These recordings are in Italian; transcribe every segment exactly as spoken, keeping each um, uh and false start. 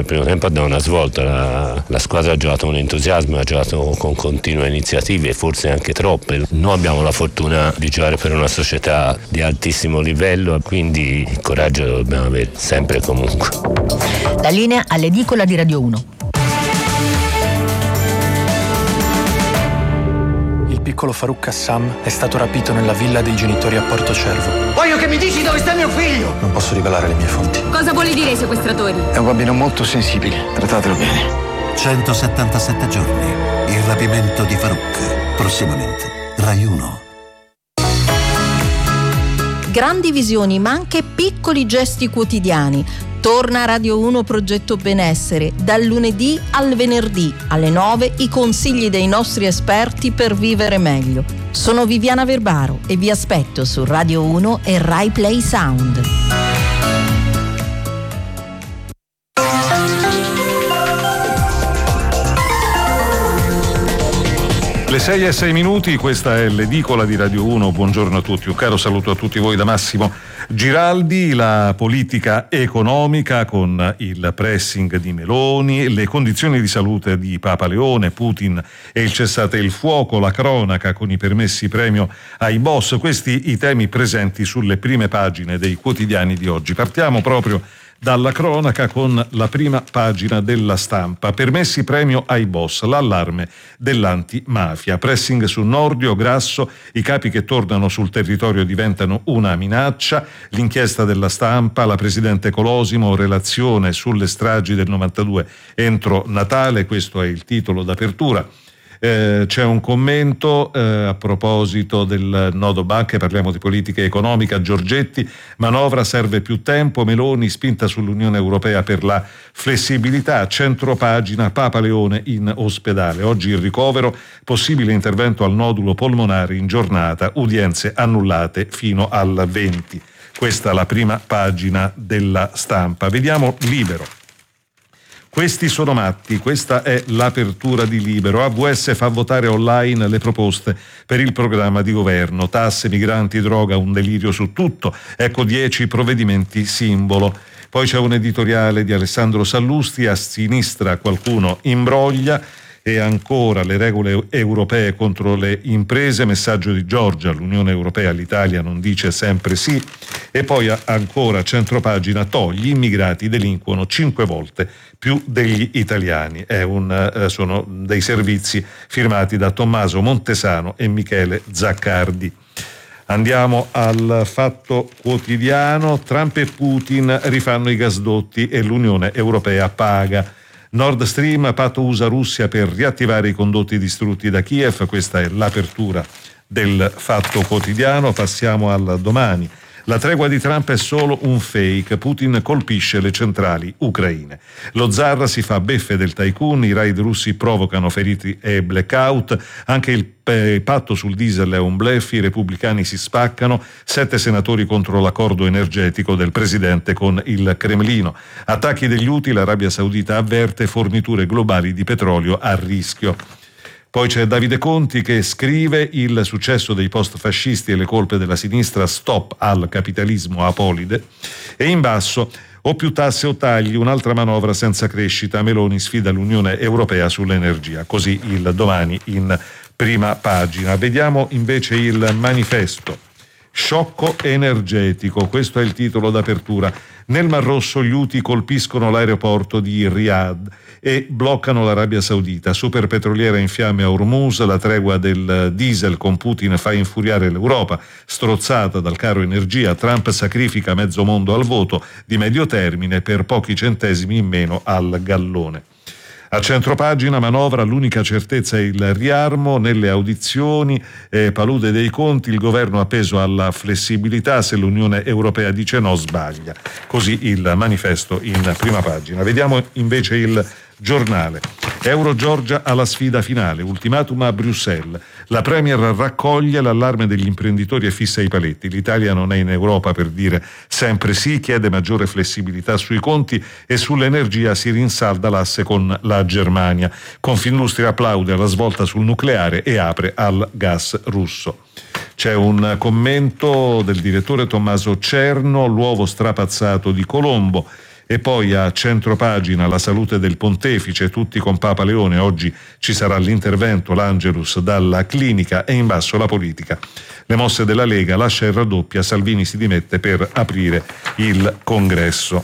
nel primo tempo ha dato una svolta, la, la squadra ha giocato con entusiasmo, ha giocato con continue iniziative, forse anche troppe. Noi abbiamo la fortuna di giocare per una società di altissimo livello, quindi il coraggio lo dobbiamo avere sempre e comunque. La linea all'edicola di Radio uno. Il piccolo Farouk Kassam è stato rapito nella villa dei genitori a Portocervo. Voglio che mi dici dove sta mio figlio! Non posso rivelare le mie fonti. Cosa vuole dire ai sequestratori? È un bambino molto sensibile, trattatelo bene. centosettantasette giorni. Il rapimento di Farouk. Prossimamente. Rai uno. Grandi visioni, ma anche piccoli gesti quotidiani. Torna a Radio uno Progetto Benessere, dal lunedì al venerdì alle nove i consigli dei nostri esperti per vivere meglio. Sono Viviana Verbaro e vi aspetto su Radio uno e Rai Play Sound. Le sei e sei minuti, questa è l'edicola di Radio uno, buongiorno a tutti, un caro saluto a tutti voi da Massimo Giraldi. La politica economica con il pressing di Meloni, le condizioni di salute di Papa Leone, Putin e il cessate il fuoco, la cronaca con i permessi premio ai boss, questi i temi presenti sulle prime pagine dei quotidiani di oggi. Partiamo proprio dalla cronaca con la prima pagina della Stampa. Permessi premio ai boss, l'allarme dell'antimafia. Pressing su Nordio, Grasso, i capi che tornano sul territorio diventano una minaccia. L'inchiesta della Stampa, la presidente Colosimo, relazione sulle stragi del novantadue entro Natale, questo è il titolo d'apertura. Eh, c'è un commento eh, a proposito del nodo banche, parliamo di politica economica. Giorgetti, manovra serve più tempo, Meloni spinta sull'Unione Europea per la flessibilità. Centropagina, Papa Leone in ospedale, oggi il ricovero, possibile intervento al nodulo polmonare in giornata, udienze annullate fino al venti. Questa è la prima pagina della Stampa. Vediamo Libero. Questi sono matti, questa è l'apertura di Libero. A V S fa votare online le proposte per il programma di governo. Tasse, migranti, droga, un delirio su tutto. Ecco dieci provvedimenti simbolo. Poi c'è un editoriale di Alessandro Sallusti, a sinistra qualcuno imbroglia. E ancora le regole europee contro le imprese, messaggio di Giorgia, l'Unione Europea, l'Italia non dice sempre sì. E poi ancora centropagina, togli, immigrati delinquono cinque volte più degli italiani. È un, eh, sono dei servizi firmati da Tommaso Montesano e Michele Zaccardi. Andiamo al Fatto Quotidiano. Trump e Putin rifanno i gasdotti e l'Unione Europea paga. Nord Stream, patto U S A-Russia per riattivare i condotti distrutti da Kiev. Questa è l'apertura del Fatto Quotidiano. Passiamo al Domani. La tregua di Trump è solo un fake, Putin colpisce le centrali ucraine. Lo zar si fa beffe del tycoon, i raid russi provocano feriti e blackout, anche il il patto sul diesel è un bluff, i repubblicani si spaccano, sette senatori contro l'accordo energetico del presidente con il Cremlino. Attacchi degli Houthi, l'Arabia Saudita avverte forniture globali di petrolio a rischio. Poi c'è Davide Conti che scrive: il successo dei post-fascisti e le colpe della sinistra, stop al capitalismo apolide. E in basso: o più tasse o tagli, un'altra manovra senza crescita, Meloni sfida l'Unione Europea sull'energia. Così il Domani in prima pagina. Vediamo invece il Manifesto. Sciocco energetico, questo è il titolo d'apertura. Nel Mar Rosso gli Houthi colpiscono l'aeroporto di Riyadh e bloccano l'Arabia Saudita. Superpetroliera in fiamme a Hormuz, la tregua del diesel con Putin fa infuriare l'Europa. Strozzata dal caro energia, Trump sacrifica mezzo mondo al voto di medio termine per pochi centesimi in meno al gallone. A centropagina, manovra, l'unica certezza è il riarmo. Nelle audizioni, eh, palude dei conti, il governo appeso alla flessibilità, se l'Unione Europea dice no sbaglia. Così il Manifesto in prima pagina. Vediamo invece il Giornale. Euro Giorgia alla sfida finale, ultimatum a Bruxelles. La Premier raccoglie l'allarme degli imprenditori e fissa i paletti. L'Italia non è in Europa per dire sempre sì, chiede maggiore flessibilità sui conti e sull'energia si rinsalda l'asse con la Germania. Confindustria applaude alla svolta sul nucleare e apre al gas russo. C'è un commento del direttore Tommaso Cerno, l'uovo strapazzato di Colombo. E poi a centropagina la salute del pontefice, tutti con Papa Leone, oggi ci sarà l'intervento, l'Angelus dalla clinica, e in basso la politica. Le mosse della Lega, lascia e raddoppia, Salvini si dimette per aprire il congresso.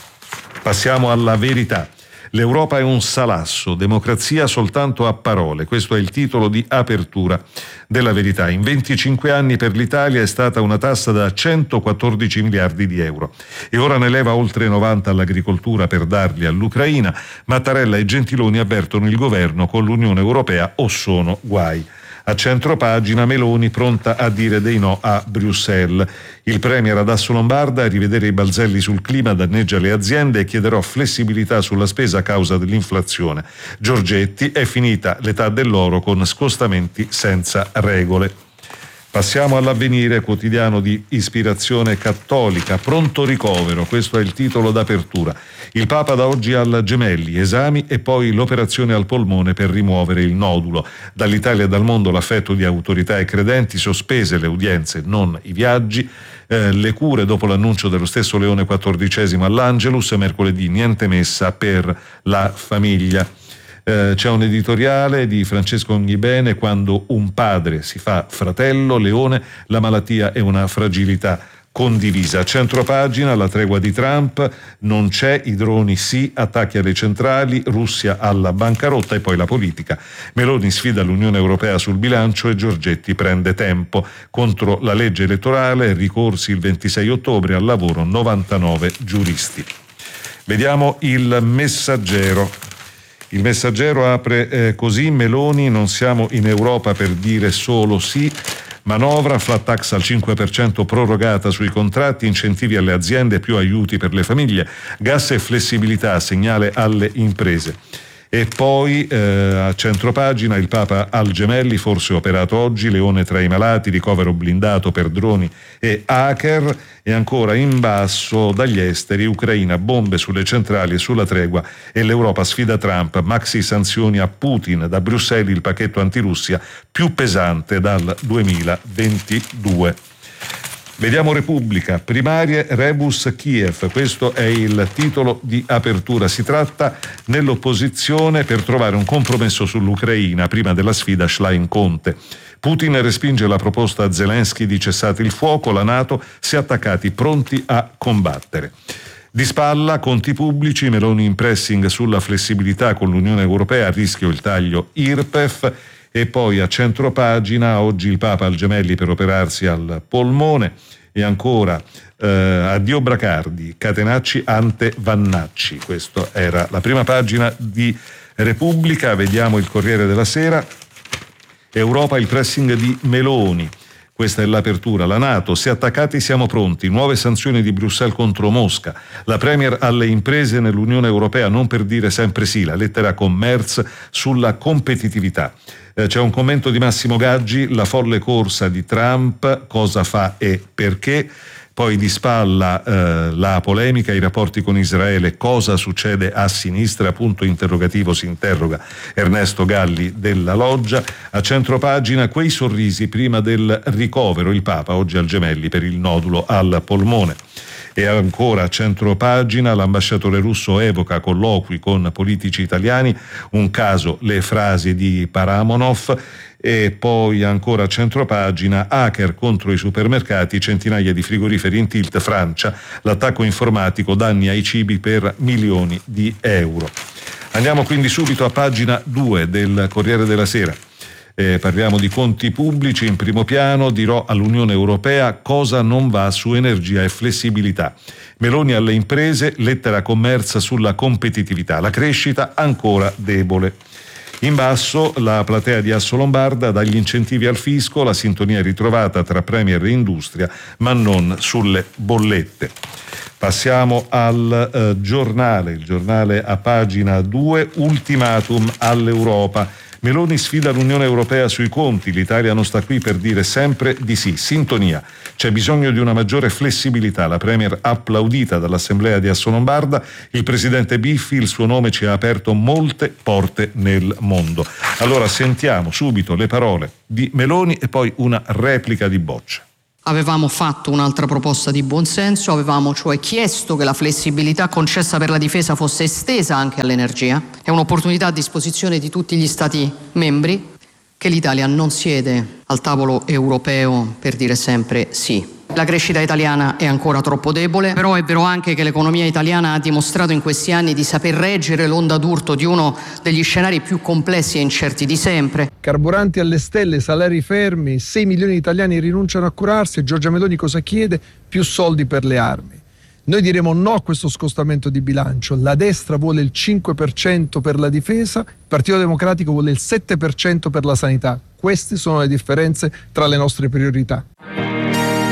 Passiamo alla Verità. L'Europa è un salasso, democrazia soltanto a parole. Questo è il titolo di apertura della Verità. In venticinque anni per l'Italia è stata una tassa da centoquattordici miliardi di euro e ora ne leva oltre novanta all'agricoltura per darli all'Ucraina. Mattarella e Gentiloni avvertono il governo: con l'Unione Europea o sono guai. A centropagina Meloni pronta a dire dei no a Bruxelles. Il premier ad Assolombarda: a rivedere i balzelli sul clima danneggia le aziende e chiederò flessibilità sulla spesa a causa dell'inflazione. Giorgetti: è finita l'età dell'oro con scostamenti senza regole. Passiamo all'Avvenire, quotidiano di ispirazione cattolica. Pronto ricovero, questo è il titolo d'apertura. Il Papa da oggi al Gemelli, esami e poi l'operazione al polmone per rimuovere il nodulo. Dall'Italia e dal mondo l'affetto di autorità e credenti, sospese le udienze, non i viaggi. Eh, le cure dopo l'annuncio dello stesso Leone quattordicesimo all'Angelus, mercoledì niente messa per la famiglia. Eh, c'è un editoriale di Francesco Ognibene: quando un padre si fa fratello, Leone, la malattia è una fragilità condivisa. Centropagina, la tregua di Trump, non c'è, i droni sì, attacchi alle centrali, Russia alla bancarotta. E poi la politica. Meloni sfida l'Unione Europea sul bilancio e Giorgetti prende tempo. Contro la legge elettorale, ricorsi il ventisei ottobre, al lavoro novantanove giuristi. Vediamo il Messaggero. Il Messaggero apre eh, così: Meloni, non siamo in Europa per dire solo sì. Manovra, flat tax al cinque per cento prorogata sui contratti, incentivi alle aziende, più aiuti per le famiglie, gas e flessibilità, segnale alle imprese. E poi eh, a centropagina il Papa al Gemelli, forse operato oggi, Leone tra i malati, ricovero blindato per droni e hacker. E ancora in basso, dagli esteri, Ucraina, bombe sulle centrali e sulla tregua e l'Europa sfida Trump, maxi sanzioni a Putin, da Bruxelles il pacchetto antirussia più pesante dal duemilaventidue. Vediamo Repubblica, primarie Rebus Kiev, questo è il titolo di apertura. Si tratta nell'opposizione per trovare un compromesso sull'Ucraina prima della sfida Schlein-Conte. Putin respinge la proposta a Zelensky di cessate il fuoco, la NATO si è attaccati pronti a combattere. Di spalla, conti pubblici, Meloni in pressing sulla flessibilità con l'Unione Europea, a rischio il taglio I R P E F. E poi a centropagina, oggi il Papa al Gemelli per operarsi al polmone. E ancora eh, addio Bracardi, Catenacci ante Vannacci. Questa era la prima pagina di Repubblica. Vediamo il Corriere della Sera. Europa, il pressing di Meloni. Questa è l'apertura. La NATO, se attaccati siamo pronti, nuove sanzioni di Bruxelles contro Mosca. La Premier alle imprese nell'Unione Europea, non per dire sempre sì, la lettera con Merz sulla competitività. Eh, c'è un commento di Massimo Gaggi, la folle corsa di Trump, cosa fa e perché. Poi di spalla eh, la polemica, i rapporti con Israele, cosa succede a sinistra, punto interrogativo, si interroga Ernesto Galli della Loggia. A centropagina, quei sorrisi prima del ricovero, il Papa oggi al Gemelli per il nodulo al polmone. E ancora a centropagina, l'ambasciatore russo evoca colloqui con politici italiani, un caso le frasi di Paramonov. E poi ancora a centropagina, hacker contro i supermercati, centinaia di frigoriferi in tilt, Francia, l'attacco informatico, danni ai cibi per milioni di euro. Andiamo quindi subito a pagina due del Corriere della Sera. Eh, parliamo di conti pubblici. In primo piano, dirò all'Unione Europea cosa non va su energia e flessibilità. Meloni alle imprese, lettera commerza sulla competitività, la crescita ancora debole. In basso la platea di Assolombarda, dagli incentivi al fisco, la sintonia ritrovata tra Premier e industria, ma non sulle bollette. Passiamo al eh, giornale, il giornale a pagina due, ultimatum all'Europa. Meloni sfida l'Unione Europea sui conti, l'Italia non sta qui per dire sempre di sì. Sintonia, c'è bisogno di una maggiore flessibilità, la Premier applaudita dall'Assemblea di Assolombarda, il presidente Biffi, il suo nome ci ha aperto molte porte nel mondo. Allora sentiamo subito le parole di Meloni e poi una replica di Boccia. Avevamo fatto un'altra proposta di buonsenso, avevamo cioè chiesto che la flessibilità concessa per la difesa fosse estesa anche all'energia. È un'opportunità a disposizione di tutti gli Stati membri, che l'Italia non siede al tavolo europeo per dire sempre sì. La crescita italiana è ancora troppo debole, però è vero anche che l'economia italiana ha dimostrato in questi anni di saper reggere l'onda d'urto di uno degli scenari più complessi e incerti di sempre. Carburanti alle stelle, salari fermi, sei milioni di italiani rinunciano a curarsi e Giorgia Meloni cosa chiede? Più soldi per le armi. Noi diremo no a questo scostamento di bilancio. La destra vuole il cinque per cento per la difesa, il Partito Democratico vuole il sette per cento per la sanità. Queste sono le differenze tra le nostre priorità.